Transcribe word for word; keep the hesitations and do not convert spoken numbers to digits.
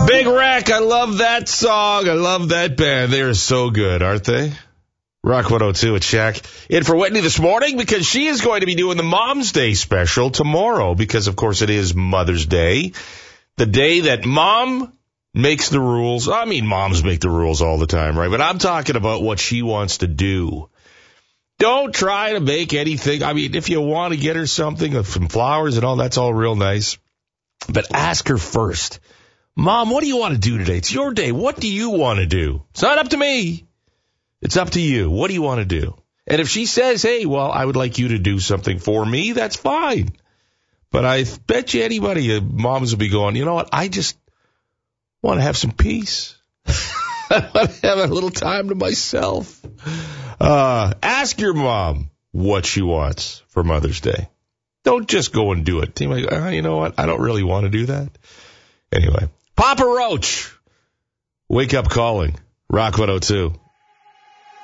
Big Wreck, I love that song. I love that band. They are so good, aren't they? Rock one oh two at Shaq. In for Whitney this morning because she is going to be doing the Mom's Day special tomorrow because, of course, it is Mother's Day. The day that Mom makes the rules. I mean, moms make the rules all the time, right? But I'm talking about what she wants to do. Don't try to make anything. I mean, if you want to get her something, some flowers and all, that's all real nice. But ask her first. Mom, what do you want to do today? It's your day. What do you want to do? It's not up to me. It's up to you. What do you want to do? And if she says, hey, well, I would like you to do something for me, that's fine. But I bet you anybody, uh, moms will be going, you know what? I just want to have some peace. I want to have a little time to myself. Uh, ask your mom what she wants for Mother's Day. Don't just go and do it. You might go, oh, you know what? I don't really want to do that. Anyway, Papa Roach, Wake Up Calling, Rock one oh two.